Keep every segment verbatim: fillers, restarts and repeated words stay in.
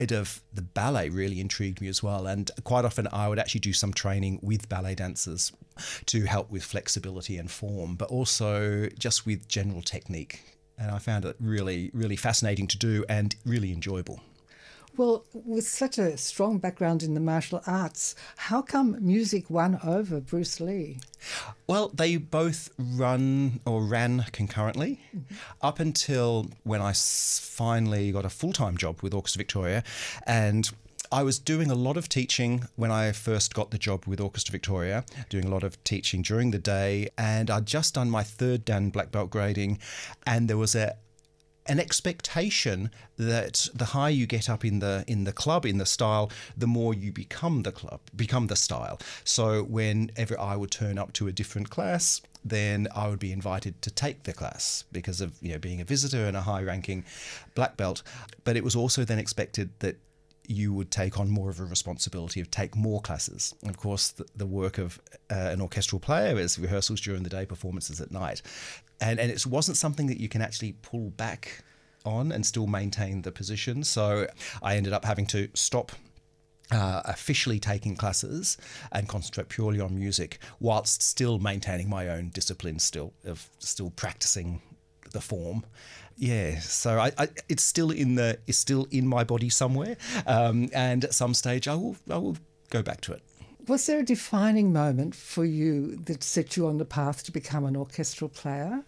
bit of the ballet really intrigued me as well. And quite often I would actually do some training with ballet dancers to help with flexibility and form, but also just with general technique. And I found it really, really fascinating to do and really enjoyable. Well, with such a strong background in the martial arts, how come music won over Bruce Lee? Well, they both run or ran concurrently mm-hmm. up until when I s- finally got a full-time job with Orchestra Victoria. And I was doing a lot of teaching when I first got the job with Orchestra Victoria, doing a lot of teaching during the day. And I'd just done my third Dan black belt grading, and there was a an expectation that the higher you get up in the in the club, in the style, the more you become the club, become the style. So whenever I would turn up to a different class, then I would be invited to take the class because of, you know, being a visitor and a high-ranking black belt. But it was also then expected that you would take on more of a responsibility of take more classes. And of course, the, the work of uh, an orchestral player is rehearsals during the day, performances at night. And, and it wasn't something that you can actually pull back on and still maintain the position. So I ended up having to stop uh, officially taking classes and concentrate purely on music whilst still maintaining my own discipline, still of still practicing the form. Yeah, so I, I, it's still in the it's still in my body somewhere, um, and at some stage I will I will go back to it. Was there a defining moment for you that set you on the path to become an orchestral player?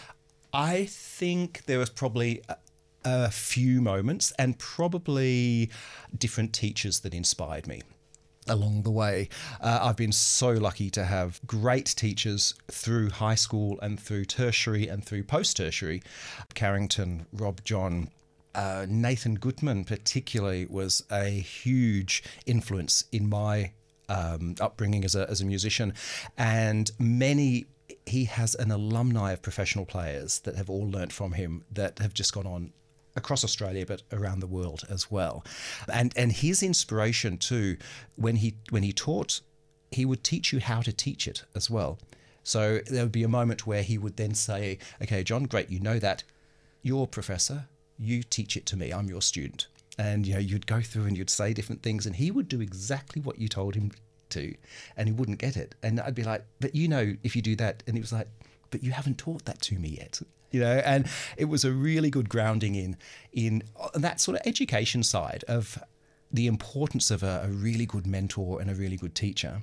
I think there was probably a, a few moments, and probably different teachers that inspired me along the way. Uh, I've been so lucky to have great teachers through high school and through tertiary and through post-tertiary. Carrington, Rob John, uh, Nathan Gutman particularly was a huge influence in my um, upbringing as a, as a musician. And many, he has an alumni of professional players that have all learnt from him that have just gone on across Australia, but around the world as well. And and his inspiration too, when he when he taught, he would teach you how to teach it as well. So there would be a moment where he would then say, okay, John, great, you know that. You're professor, you teach it to me, I'm your student. And you know, you'd go through and you'd say different things, and he would do exactly what you told him to, and he wouldn't get it. And I'd be like, but you know, if you do that, and he was like, but you haven't taught that to me yet. You know, and it was a really good grounding in in that sort of education side of the importance of a, a really good mentor and a really good teacher,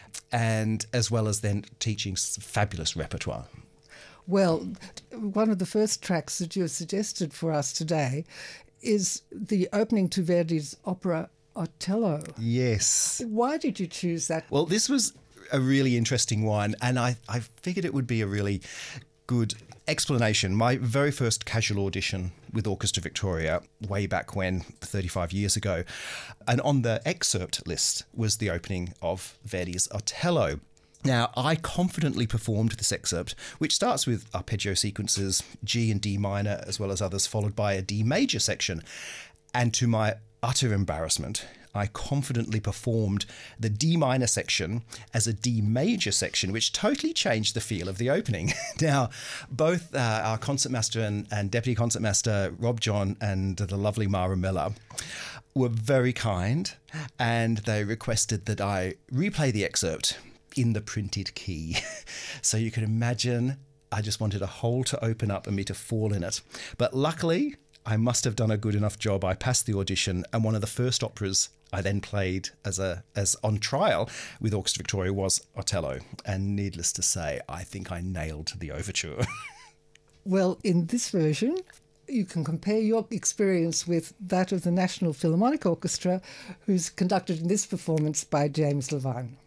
and as well as then teaching fabulous repertoire. Well, one of the first tracks that you have suggested for us today is the opening to Verdi's opera Otello. Yes. Why did you choose that? Well, this was a really interesting one, and I, I figured it would be a really good explanation. My very first casual audition with Orchestra Victoria, way back when, thirty-five years ago, and on the excerpt list was the opening of Verdi's Otello. Now, I confidently performed this excerpt, which starts with arpeggio sequences, G and D minor, as well as others, followed by a D major section. And to my utter embarrassment, I confidently performed the D minor section as a D major section, which totally changed the feel of the opening. Now, both uh, our concertmaster and, and deputy concertmaster, Rob John, and the lovely Mara Miller, were very kind, and they requested that I replay the excerpt in the printed key. So you can imagine I just wanted a hole to open up and me to fall in it. But luckily, I must have done a good enough job. I passed the audition, and one of the first operas I then played as a as on trial with Orchestra Victoria was Otello. And needless to say, I think I nailed the overture. Well, in this version, you can compare your experience with that of the National Philharmonic Orchestra, who's conducted in this performance by James Levine.